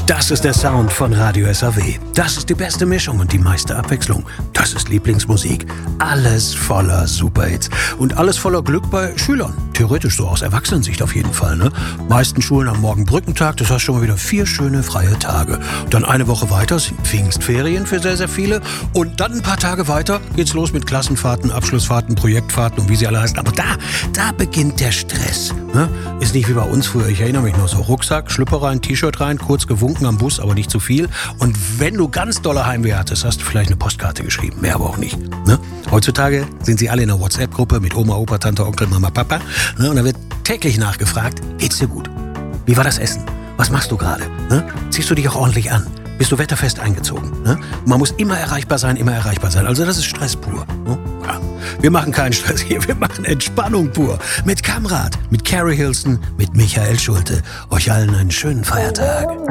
Das ist der Sound von Radio SAW. Das ist die beste Mischung und die meiste Abwechslung. Das ist Lieblingsmusik. Alles voller Superhits. Und alles voller Glück bei Schülern. Theoretisch so aus Erwachsenensicht auf jeden Fall, ne? Meisten Schulen am Morgen Brückentag, das heißt schon mal wieder 4 schöne freie Tage. Dann eine Woche weiter sind Pfingstferien für sehr, sehr viele. Und dann ein paar Tage weiter geht's los mit Klassenfahrten, Abschlussfahrten, Projektfahrten und wie sie alle heißen. Aber da beginnt der Stress. Ne? Ist nicht wie bei uns früher. Ich erinnere mich noch so. Rucksack, Schlüpper rein, T-Shirt rein, kurz gewunken am Bus, aber nicht zu viel. Und wenn du ganz dolle Heimweh hattest, hast du vielleicht eine Postkarte geschrieben. Mehr aber auch nicht. Ne? Heutzutage sind sie alle in einer WhatsApp-Gruppe mit Oma, Opa, Tante, Onkel, Mama, Papa. Ne? Und da wird täglich nachgefragt, geht's dir gut? Wie war das Essen? Was machst du gerade? Ne? Ziehst du dich auch ordentlich an? Bist du wetterfest eingezogen? Ne? Man muss immer erreichbar sein, immer erreichbar sein. Also das ist Stress pur. Ne? Ja. Wir machen keinen Stress hier, wir machen Entspannung pur. Mit Kamrat, mit Carrie Hilson, mit Michael Schulte. Euch allen einen schönen Feiertag.